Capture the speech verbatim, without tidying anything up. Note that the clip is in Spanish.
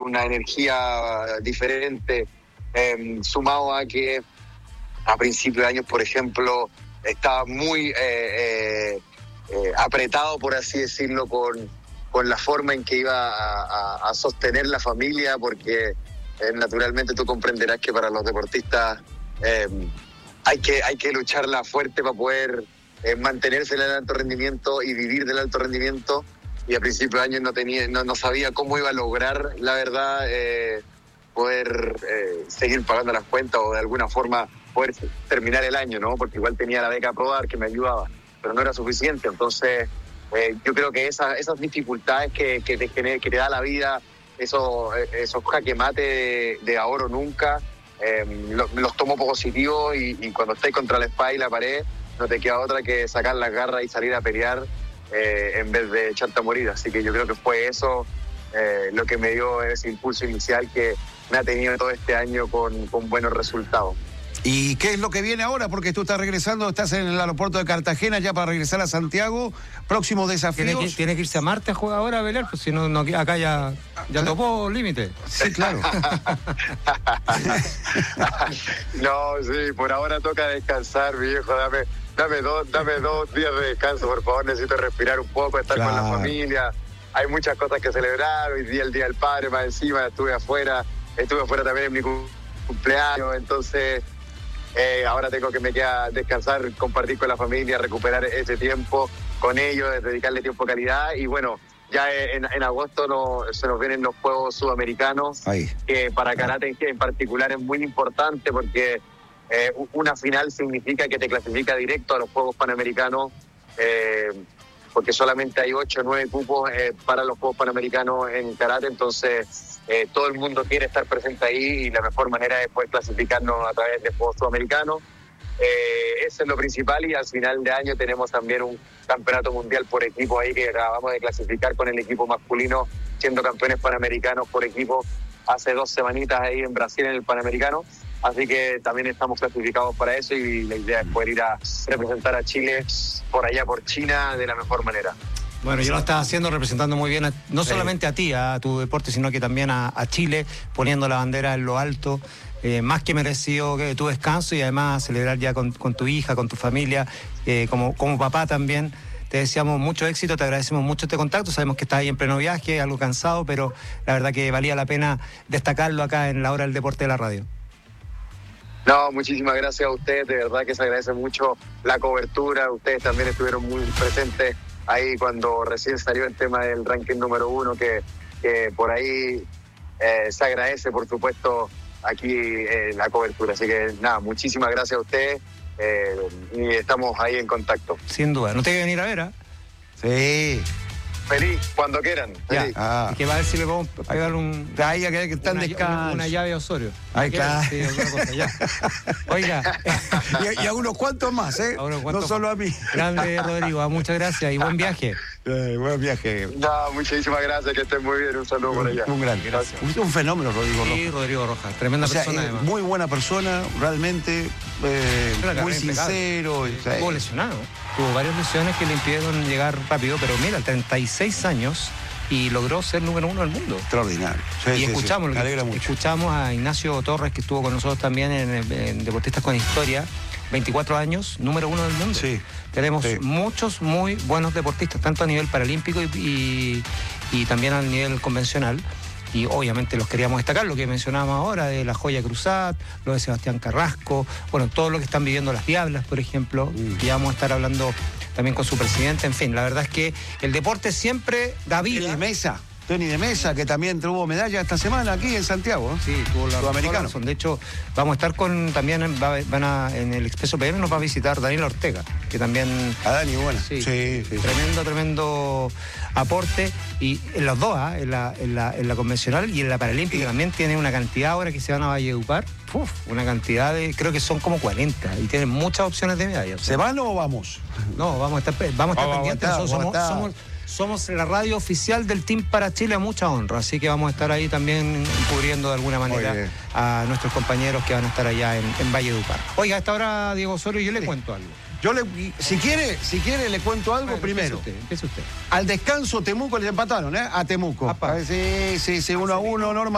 una energía diferente, eh, sumado a que a principios de años, por ejemplo, estaba muy eh, eh, eh, apretado, por así decirlo, con, con la forma en que iba a, a, a sostener la familia, porque eh, naturalmente tú comprenderás que para los deportistas eh, hay que, hay que lucharla fuerte para poder eh, mantenerse en el alto rendimiento y vivir del alto rendimiento. Y a principios de años no tenía, no, no sabía cómo iba a lograr, la verdad, eh, poder eh, seguir pagando las cuentas o de alguna forma poder terminar el año, ¿no? Porque igual tenía la beca Proar que me ayudaba, pero no era suficiente. Entonces, eh, yo creo que esa, esas dificultades que, que, te, que te da la vida, esos, esos jaque mate de, de ahora o nunca, eh, los, los tomo positivo y, y cuando estáis contra la espada y la pared, no te queda otra que sacar las garras y salir a pelear eh, en vez de echarte a morir. Así que yo creo que fue eso eh, lo que me dio ese impulso inicial que me ha tenido todo este año con, con buenos resultados. ¿Y qué es lo que viene ahora? Porque tú estás regresando, estás en el aeropuerto de Cartagena ya para regresar a Santiago. Próximos desafíos. Tiene que, tiene que irse a Marte a jugar ahora a pelear, pues si no, no acá ya, ya topó límite. Sí, claro. No, sí, por ahora toca descansar, mi viejo. Dame, dame, dos, dame dos días de descanso, por favor. Necesito respirar un poco, estar claro. con la familia. Hay muchas cosas que celebrar. Hoy día el Día del Padre, más encima, estuve afuera. Estuve afuera también en mi cumpleaños, entonces... Eh, ahora tengo que me queda descansar, compartir con la familia, recuperar ese tiempo con ellos, dedicarle tiempo de calidad. Y bueno, ya en, en agosto no, se nos vienen los Juegos Sudamericanos, Ahí. que para karate en particular es muy importante porque eh, una final significa que te clasifica directo a los Juegos Panamericanos, eh, porque solamente hay ocho o nueve cupos eh, para los Juegos Panamericanos en karate, entonces... Eh, todo el mundo quiere estar presente ahí y la mejor manera es poder clasificarnos a través de Juegos Sudamericanos. Eh, eso es lo principal y al final de año tenemos también un campeonato mundial por equipo ahí que acabamos de clasificar con el equipo masculino, siendo campeones panamericanos por equipo hace dos semanitas ahí en Brasil en el Panamericano. Así que también estamos clasificados para eso y la idea es poder ir a representar a Chile por allá, por China, de la mejor manera. Bueno, yo lo estás haciendo representando muy bien, a, no solamente a ti, a tu deporte, sino que también a, a Chile, poniendo la bandera en lo alto. Eh, más que merecido que tu descanso y además celebrar ya con, con tu hija, con tu familia, eh, como, como papá también. Te deseamos mucho éxito, te agradecemos mucho este contacto. Sabemos que estás ahí en pleno viaje, algo cansado, pero la verdad que valía la pena destacarlo acá en la hora del deporte de la radio. No, muchísimas gracias a ustedes, de verdad que se agradece mucho la cobertura. Ustedes también estuvieron muy presentes ahí cuando recién salió el tema del ranking número uno, que, que por ahí eh, se agradece, por supuesto, aquí eh, la cobertura. Así que nada, muchísimas gracias a ustedes eh, y estamos ahí en contacto. Sin duda. ¿No te hay que venir a ver, ¿eh? Sí. Feliz, cuando quieran. Feliz. Ah. Que va a ver si le podemos pegar un... Ahí a que están una, descanso. Una, una llave a Osorio. Ay, claro. Sí, alguna cosa, ya. Oiga. y, a, y a unos cuantos más, ¿eh? Cuantos no solo más. a mí. Grande, Rodrigo. Muchas gracias y buen viaje. Eh, buen viaje. No, muchísimas gracias, que estén muy bien. Un saludo por allá. Un gran, gracias. Un, un fenómeno, Rodrigo Rojas. Sí, Rodrigo Rojas. Tremenda o sea, persona, eh, además. Muy buena persona, realmente. Eh, muy sincero. Sí, estuvo lesionado. Tuvo varias lesiones que le impidieron llegar rápido, pero mira, treinta y seis años y logró ser número uno del mundo. Extraordinario. Sí, y sí, escuchamos, sí. Me alegra mucho. Escuchamos a Ignacio Torres, que estuvo con nosotros también en, en Deportistas con Historia. veinticuatro años, número uno del mundo. Sí. Tenemos sí. muchos muy buenos deportistas, tanto a nivel paralímpico y, y, y también a nivel convencional. Y obviamente los queríamos destacar, lo que mencionábamos ahora, de la Joya Cruzat, lo de Sebastián Carrasco, bueno, todo lo que están viviendo las Diablas, por ejemplo, mm. que ya vamos a estar hablando también con su presidente. En fin, la verdad es que el deporte siempre da vida. Tony de Mesa, Tony de Mesa, que también tuvo medalla esta semana aquí en Santiago. ¿eh? Sí, tuvo la Sudamericano. De hecho, vamos a estar con también, va, van a, en el Expreso P M nos va a visitar Daniel Ortega, que también... A Dani, bueno. Sí, sí, sí tremendo, sí. tremendo aporte. Y en los dos, ¿eh? en, la, en, la, en la convencional y en la paralímpica sí. también tiene una cantidad ahora que se van a Valledupar. Uf, una cantidad de, creo que son como cuarenta y tienen muchas opciones de medallas. ¿Se van o vamos? No, vamos a estar, vamos a estar oh, pendientes. Nosotros somos, somos, somos la radio oficial del Team para Chile a mucha honra, así que vamos a estar ahí también cubriendo de alguna manera a nuestros compañeros que van a estar allá en, en Valledupar. Oiga, a esta hora, Diego Osorio, yo le sí. cuento algo. Yo le, si quiere, si quiere le cuento algo bueno, primero. Empiece usted, empiece usted. Al descanso Temuco les empataron, ¿eh? A Temuco. Apa. Sí, sí, sí, uno a uno, Norma.